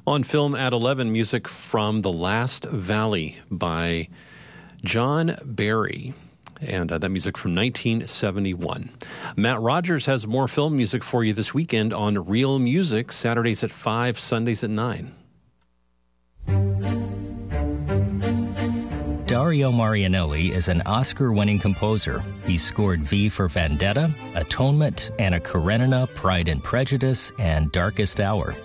On film at 11, music from The Last Valley by John Barry. And that music from 1971. Matt Rogers has more film music for you this weekend on Real Music, Saturdays at 5, Sundays at 9. Dario Marianelli is an Oscar-winning composer. He scored V for Vendetta, Atonement, Anna Karenina, Pride and Prejudice, and Darkest Hour.